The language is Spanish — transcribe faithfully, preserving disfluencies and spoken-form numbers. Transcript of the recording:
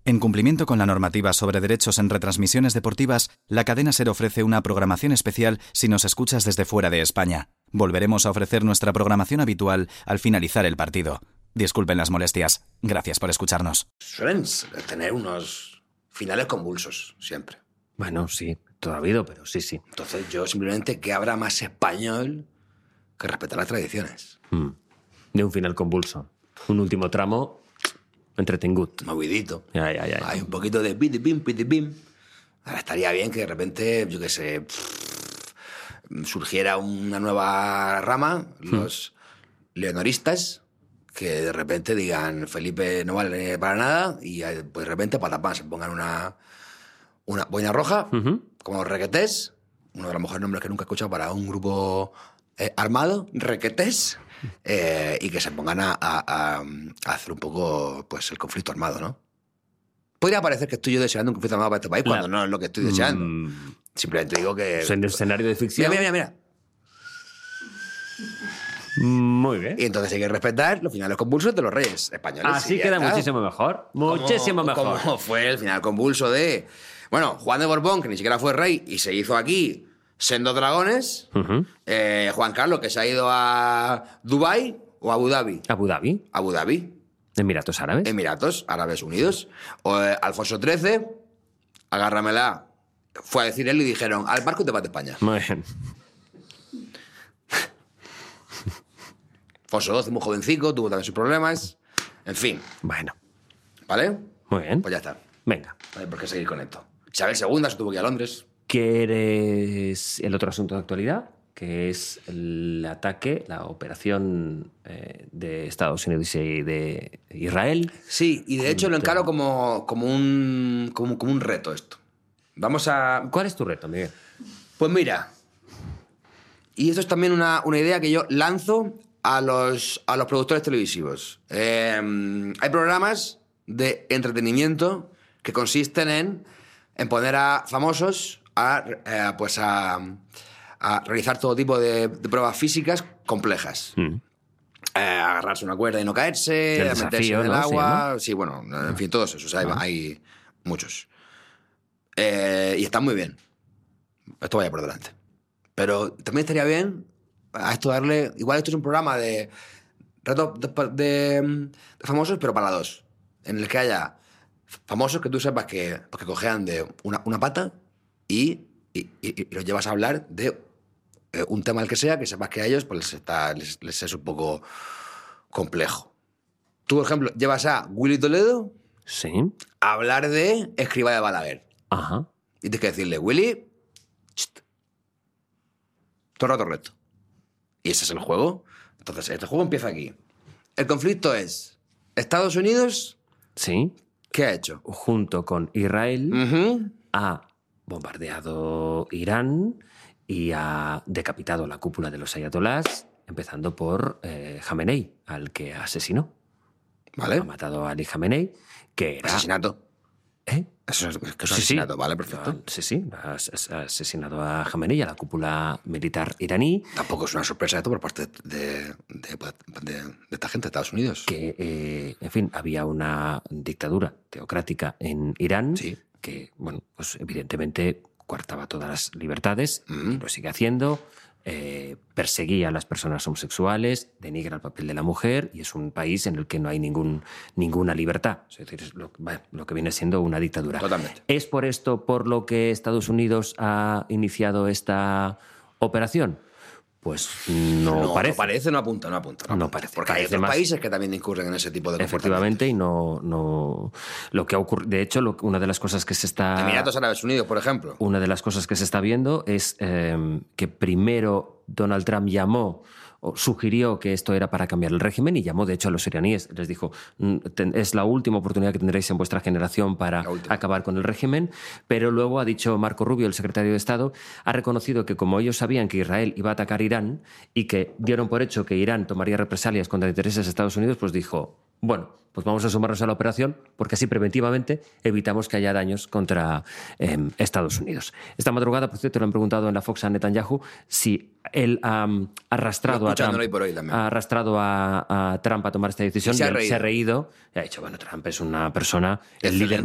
En cumplimiento con la normativa sobre derechos en retransmisiones deportivas, la cadena SER ofrece una programación especial si nos escuchas desde fuera de España. Volveremos a ofrecer nuestra programación habitual al finalizar el partido. Disculpen las molestias. Gracias por escucharnos. Suelen tener unos finales convulsos, siempre. Bueno, sí, todo ha habido, pero sí, sí. Entonces yo simplemente que habrá más español que respetar las tradiciones. Mm. De un final convulso. Un último tramo entretengut. Movidito. Ya, ya, ya. Hay un poquito de piti pim, piti pim. Ahora estaría bien que de repente, yo qué sé, pff, surgiera una nueva rama, los hmm. leonoristas, que de repente digan Felipe no vale para nada y pues de repente patapán se pongan una, una boina roja, uh-huh. como Requetés, uno de los mejores nombres que nunca he escuchado para un grupo eh, armado, Requetés, eh, y que se pongan a, a, a hacer un poco pues el conflicto armado, ¿no? Podría parecer que estoy yo deseando un conflicto armado para este país, cuando La... no es lo que estoy deseando. Mm. Simplemente digo que... En el escenario de ficción... Mira, mira, mira. Muy bien. Y entonces hay que respetar los finales convulsos de los reyes españoles. Así queda está. muchísimo mejor. Muchísimo como, mejor. Como fue el final convulso de... Bueno, Juan de Borbón, que ni siquiera fue rey, y se hizo aquí Sendos Dragones. Uh-huh. Eh, Juan Carlos, que se ha ido a Dubái o Abu Dhabi. Abu Dhabi. Abu Dhabi. Emiratos Árabes. Emiratos Árabes Unidos. O, eh, Alfonso trece, agárramela. Fue a decir él y dijeron, al barco te vas de España. Muy bien. Alfonso doce, muy jovencico, tuvo también sus problemas. En fin. Bueno. ¿Vale? Muy bien. Pues ya está. Venga. No hay por qué seguir con esto. Isabel segunda se tuvo que ir a Londres. ¿Quieres el otro asunto de actualidad? Que es el ataque, la operación eh, de Estados Unidos y de Israel. Sí, y de contra... hecho lo encaro como, como, un, como, como un reto esto. Vamos a... ¿Cuál es tu reto, Miguel? Pues mira, y esto es también una, una idea que yo lanzo a los, a los productores televisivos. Eh, hay programas de entretenimiento que consisten en, en poner a famosos a, eh, pues a, a realizar todo tipo de, de pruebas físicas complejas. Mm. Eh, agarrarse una cuerda y no caerse, el meterse desafío, en el ¿no? agua... Sí, ¿no? Sí, bueno, en ah. fin, todos esos. O sea, ah. hay, hay muchos. Eh, y están muy bien. Esto vaya por delante. Pero también estaría bien a esto darle... Igual esto es un programa de retos de, de, de famosos, pero para dos. En el que haya famosos que tú sepas que, pues que cojean de una, una pata y, y, y, y los llevas a hablar de eh, un tema al que sea, que sepas que a ellos pues, les, está, les, les es un poco complejo. Tú, por ejemplo, llevas a Willy Toledo sí. a hablar de Escrivá de Balaguer. Ajá. Y tienes que decirle, Willy, chst, todo el rato recto. Y ese es el juego. Entonces, este juego empieza aquí. El conflicto es Estados Unidos... Sí. ¿Qué ha hecho? Junto con Israel, uh-huh. ha bombardeado Irán y ha decapitado la cúpula de los ayatolás, empezando por eh, Jamenei, al que asesinó. ¿Vale? Ha matado a Ali Jamenei, que era... ¿Asesinato? ¿Eh? Eso es, que es sí, asesinato, sí. ¿vale? Perfecto. Sí, sí. Ha asesinado a Jamenei, a la cúpula militar iraní. Tampoco es una sorpresa esto por parte de, de, de, de esta gente de Estados Unidos. Que, eh, en fin, había una dictadura teocrática en Irán sí. que, bueno, pues evidentemente coartaba todas las libertades, mm. y lo sigue haciendo. Eh, perseguía a las personas homosexuales, denigra el papel de la mujer y es un país en el que no hay ningún, ninguna libertad. Es decir, es lo, bueno, lo que viene siendo una dictadura. Totalmente. ¿Es por esto por lo que Estados Unidos ha iniciado esta operación? Pues no, no parece. No parece, no apunta, no apunta. No, no apunta, parece. Porque parece hay otros más... países que también incurren en ese tipo de Efectivamente, y no, no... Lo que ha ocurrido... De hecho, lo, una de las cosas que se está... Emiratos Árabes Unidos, por ejemplo. Una de las cosas que se está viendo es eh, que primero Donald Trump llamó o sugirió que esto era para cambiar el régimen y llamó, de hecho, a los iraníes. Les dijo, es la última oportunidad que tendréis en vuestra generación para acabar con el régimen. Pero luego ha dicho Marco Rubio, el secretario de Estado, ha reconocido que como ellos sabían que Israel iba a atacar Irán y que dieron por hecho que Irán tomaría represalias contra intereses de Estados Unidos, pues dijo, bueno, pues vamos a sumarnos a la operación porque así preventivamente evitamos que haya daños contra eh, Estados Unidos. Esta madrugada, por cierto, le han preguntado en la Fox a Netanyahu si él ha um, arrastrado, a Trump, por hoy también. ha arrastrado a, a Trump a tomar esta decisión. Y se ha y reído. se ha reído y ha dicho, bueno, Trump es una persona, el Excelente. líder